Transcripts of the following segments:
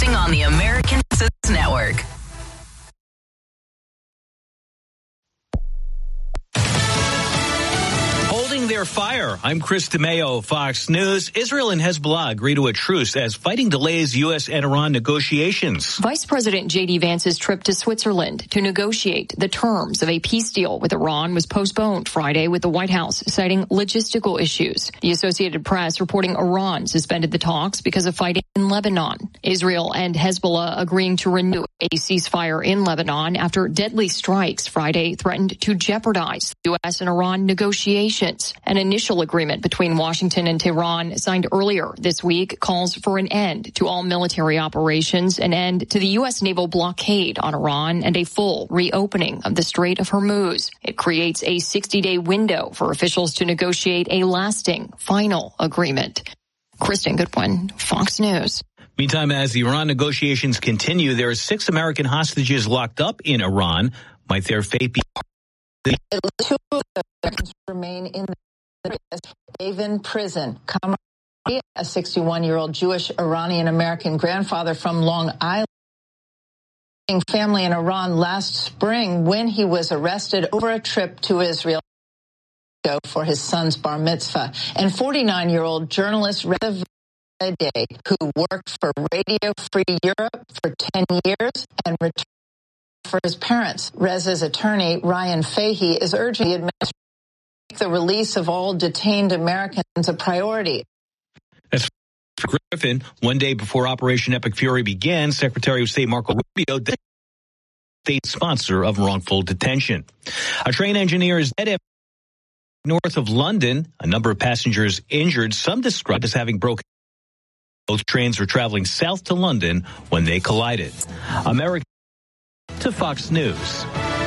Broadcasting on the American Network. Holding their fire. I'm Chris DeMeo, Fox News. Israel and Hezbollah agree to a truce as fighting delays U.S. and Iran negotiations. Vice President J.D. Vance's trip to Switzerland to negotiate the terms of a peace deal with Iran was postponed Friday, with the White House citing logistical issues. The Associated Press reporting Iran suspended the talks because of fighting in Lebanon. Israel and Hezbollah agreeing to renew a ceasefire in Lebanon after deadly strikes Friday threatened to jeopardize U.S. and Iran negotiations. An initial agreement between Washington and Tehran signed earlier this week calls for an end to all military operations, an end to the U.S. naval blockade on Iran, and a full reopening of the Strait of Hormuz. It creates a 60-day window for officials to negotiate a lasting, final agreement. Kristen Goodwin, Fox News. Meantime, as the Iran negotiations continue, there are 6 American hostages locked up in Iran. Might their fate be... Two of the Americans remain in the Avon prison. Kamari, a 61-year-old Jewish Iranian-American grandfather from Long Island, family in Iran last spring when he was arrested over a trip to Israel for his son's bar mitzvah. And 49-year-old journalist Reza Day, who worked for Radio Free Europe for 10 years and returned for his parents. Reza's attorney, Ryan Fahey, is urging the administration to make the release of all detained Americans a priority. That's Griffin. One day before Operation Epic Fury began, Secretary of State Marco Rubio, the state sponsor of wrongful detention. A train engineer is dead north of London. A number of passengers injured, some described as having broken. Both trains were traveling south to London when they collided. American to Fox News.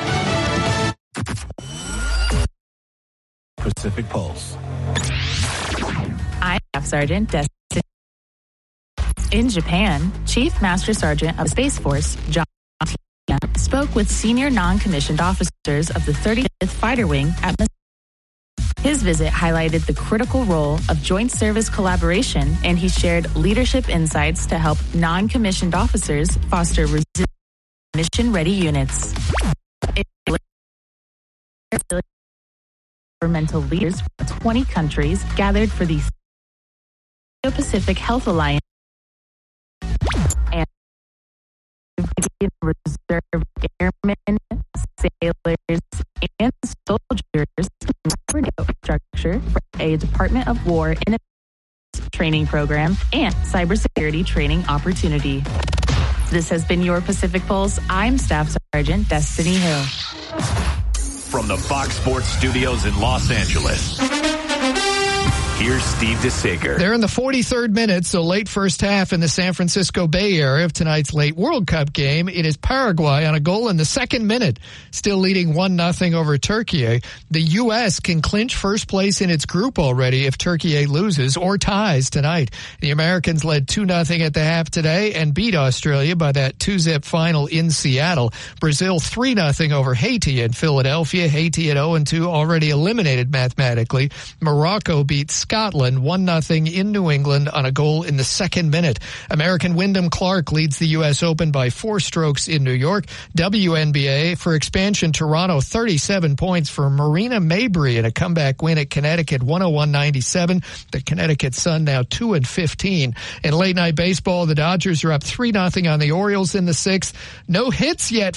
Pacific Pulse. I'm Staff Sergeant Destiny. In Japan, Chief Master Sergeant of Space Force John Tina spoke with senior non-commissioned officers of the 35th Fighter Wing at His visit highlighted the critical role of joint service collaboration, and he shared leadership insights to help non-commissioned officers foster resilient mission-ready units. Governmental leaders from 20 countries gathered for the Pacific Health Alliance and reserve airmen, sailors, and soldiers structure for a Department of War training program and cybersecurity training opportunity. This has been your Pacific Pulse. I'm Staff Sergeant Destiny Hill. From the Fox Sports Studios in Los Angeles, here's Steve DeSager. They're in the 43rd minute, so late first half in the San Francisco Bay Area of tonight's late World Cup game. It is Paraguay on a goal in the second minute, still leading 1-0 over Turkey. The U.S. can clinch first place in its group already if Turkey loses or ties tonight. The Americans led 2-0 at the half today and beat Australia by that 2-0 final in Seattle. Brazil 3-0 over Haiti in Philadelphia. Haiti at 0-2 already eliminated mathematically. Morocco beat Scotland 1-0 in New England on a goal in the second minute. American Wyndham Clark leads the U.S. Open by 4 strokes in New York. WNBA for expansion Toronto 37 points for Marina Mabrey in a comeback win at Connecticut 101-97. The Connecticut Sun now 2-15. In late night baseball, the Dodgers are up 3-0 on the Orioles in the 6th. No hits yet